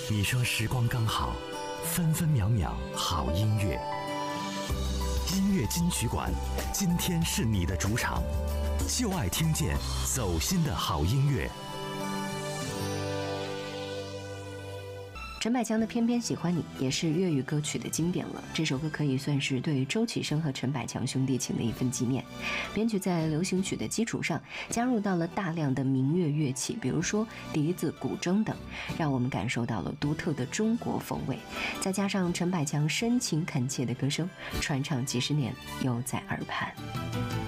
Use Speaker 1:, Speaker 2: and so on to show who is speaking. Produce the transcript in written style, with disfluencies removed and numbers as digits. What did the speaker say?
Speaker 1: 你说时光刚好，分分秒秒好音乐。音乐金曲馆，今天是你的主场，就爱听见走心的好音乐。
Speaker 2: 陈百强的《偏偏喜欢你》也是粤语歌曲的经典了，这首歌可以算是对周启生和陈百强兄弟情的一份纪念。编曲在流行曲的基础上加入到了大量的民乐乐器，比如说笛子、古筝等，让我们感受到了独特的中国风味。再加上陈百强深情恳切的歌声，传唱几十年犹在耳畔。